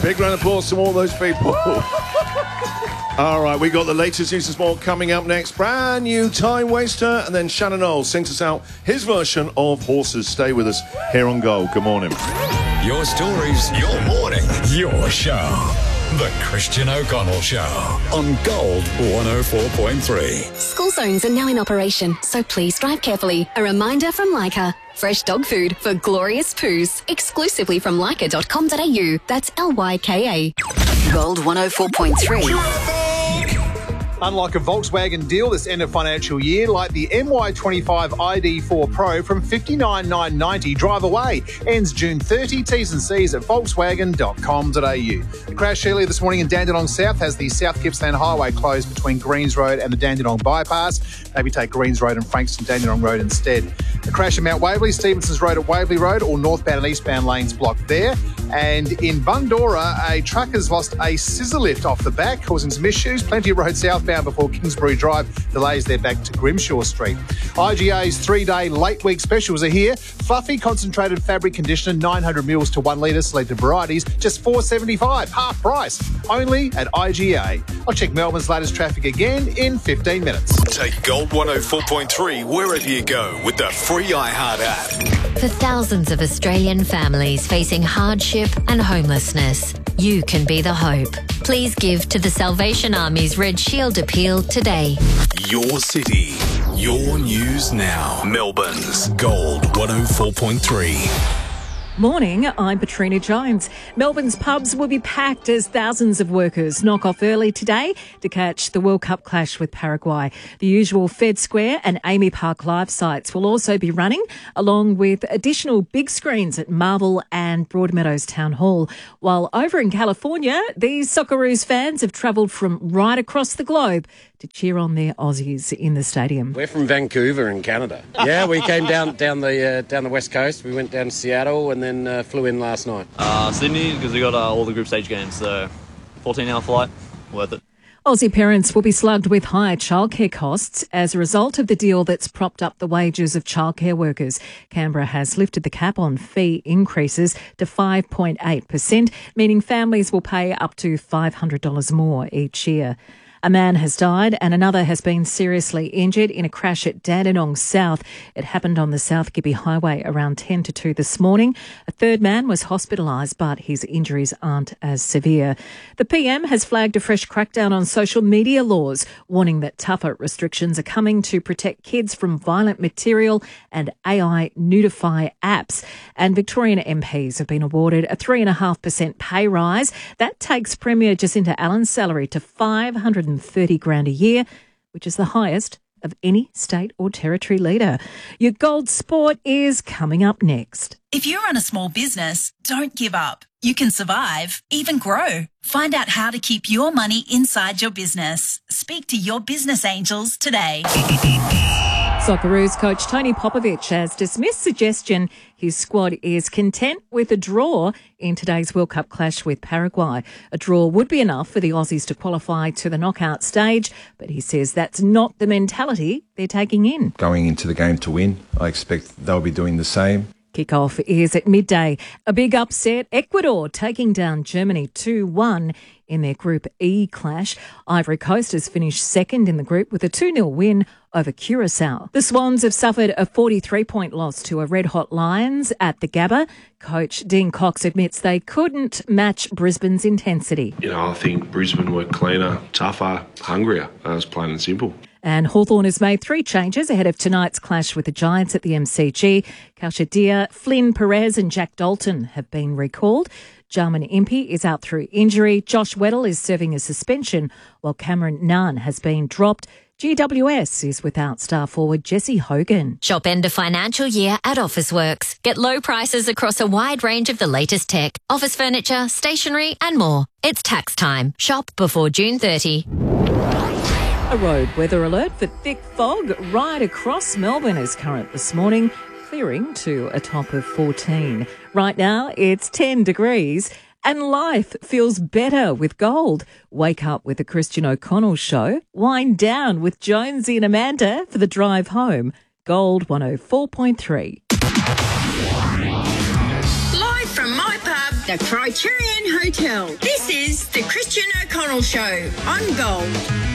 Big round of applause to all those people. All right, we got the latest news and sport coming up next. Brand new Time Waster, and then Shannon Knowles sings us out his version of Horses. Stay with us here on Gold. Good morning. Your stories, your morning, your show. The Christian O'Connell Show on Gold 104.3. School zones are now in operation, so please drive carefully. A reminder from Leica. Fresh dog food for glorious poos. Exclusively from leica.com.au. That's Lyka. Gold 104.3. Unlike a Volkswagen deal this end of financial year, like the MY25 ID4 Pro from $59,990 drive away. Ends June 30. T's and C's at volkswagen.com.au. The crash earlier this morning in Dandenong South has the South Gippsland Highway closed between Greens Road and the Dandenong Bypass. Maybe take Greens Road and Frankston Dandenong Road instead. The crash at Mount Waverley, Stevenson's Road at Waverley Road, all northbound and eastbound lanes blocked there. And in Bundoora, a truck has lost a scissor lift off the back, causing some issues. Plenty of road southbound before Kingsbury Drive. Delays there back to Grimshaw Street. IGA's 3-day late week specials are here. Fluffy concentrated fabric conditioner, 900 mils to 1 litre, selected varieties, just $4.75, half price, only at IGA. I'll check Melbourne's latest traffic again in 15 minutes. Take Gold 104.3 wherever you go with the free iHeart app. For thousands of Australian families facing hardship and homelessness, you can be the hope. Please give to the Salvation Army's Red Shield appeal today. Your city, your news now. Melbourne's Gold 104.3. Morning, I'm Katrina Jones. Melbourne's pubs will be packed as thousands of workers knock off early today to catch the World Cup clash with Paraguay. The usual Fed Square and Amy Park Live sites will also be running, along with additional big screens at Marvel and Broadmeadows Town Hall. While over in California, these Socceroos fans have travelled from right across the globe to cheer on their Aussies in the stadium. We're from Vancouver in Canada. Yeah, we came down the west coast. We went down to Seattle and then flew in last night. Sydney, because we got all the group stage games, so 14-hour flight, worth it. Aussie parents will be slugged with higher childcare costs as a result of the deal that's propped up the wages of childcare workers. Canberra has lifted the cap on fee increases to 5.8%, meaning families will pay up to $500 more each year. A man has died and another has been seriously injured in a crash at Dandenong South. It happened on the South Gibby Highway around 10 to 2 this morning. A third man was hospitalised, but his injuries aren't as severe. The PM has flagged a fresh crackdown on social media laws, warning that tougher restrictions are coming to protect kids from violent material and AI nudify apps. And Victorian MPs have been awarded a 3.5% pay rise. That takes Premier Jacinta Allen's salary to $530,000 a year, which is the highest of any state or territory leader. Your Gold Sport is coming up next. If you run a small business, don't give up. You can survive, even grow. Find out how to keep your money inside your business. Speak to your business angels today. Socceroos coach Tony Popovic has dismissed suggestion his squad is content with a draw in today's World Cup clash with Paraguay. A draw would be enough for the Aussies to qualify to the knockout stage, but he says that's not the mentality they're taking in. Going into the game to win, I expect they'll be doing the same. Kickoff is at midday. A big upset, Ecuador taking down Germany 2-1 in their Group E clash. Ivory Coast has finished second in the group with a 2-0 win over Curacao. The Swans have suffered a 43-point loss to a red-hot Lions at the Gabba. Coach Dean Cox admits they couldn't match Brisbane's intensity. I think Brisbane were cleaner, tougher, hungrier. That was plain and simple. And Hawthorn has made 3 changes ahead of tonight's clash with the Giants at the MCG. Kalshadia, Flynn Perez and Jack Dalton have been recalled. Jarman Impey is out through injury. Josh Weddle is serving a suspension, while Cameron Nunn has been dropped. GWS is without star forward Jesse Hogan. Shop end of financial year at Officeworks. Get low prices across a wide range of the latest tech, office furniture, stationery and more. It's tax time. Shop before June 30. A road weather alert for thick fog right across Melbourne is current this morning, clearing to a top of 14. Right now it's 10 degrees and life feels better with Gold. Wake up with the Christian O'Connell Show. Wind down with Jonesy and Amanda for the drive home. Gold 104.3. Live from my pub, the Criterion Hotel. This is the Christian O'Connell Show on Gold.